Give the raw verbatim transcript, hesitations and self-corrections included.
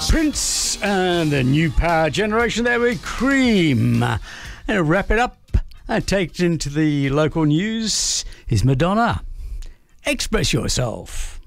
Prince and the new power generation there with Cream. And to wrap it up and take it into the local news is Madonna. Express yourself.